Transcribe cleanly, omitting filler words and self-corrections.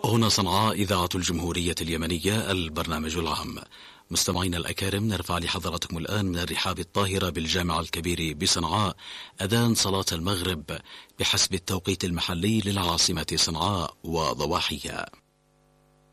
هنا صنعاء إذاعة الجمهورية اليمنية البرنامج العام. مستمعينا الأكارم، نرفع لحضراتكم الآن من الرحاب الطاهرة بالجامع الكبير بصنعاء أذان صلاة المغرب بحسب التوقيت المحلي للعاصمة صنعاء وضواحيها.